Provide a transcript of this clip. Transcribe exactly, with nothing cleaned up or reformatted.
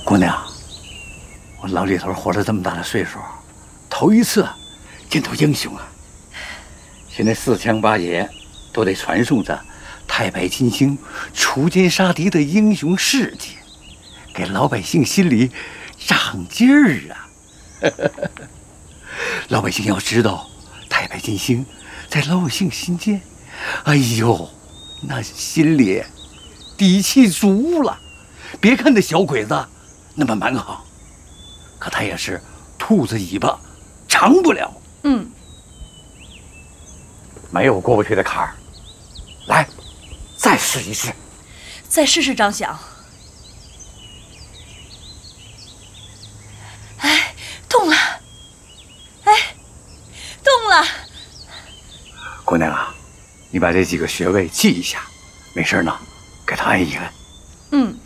姑娘，我老李头活了这么大的岁数，头一次见到英雄啊！现在四乡八野都得传颂着太白金星锄奸杀敌的英雄事迹，给老百姓心里长劲儿啊！老百姓要知道，太白金星在老百姓心间，哎呦，那心里底气足了。别看那小鬼子那么蛮横，可他也是兔子尾巴长不了。 嗯， 没有过不去的坎儿。来，再试一试。 再试试，张响。哎，动了！哎，动了！ 姑娘啊，你把这几个穴位记一下，没事呢，给他按一按。 嗯。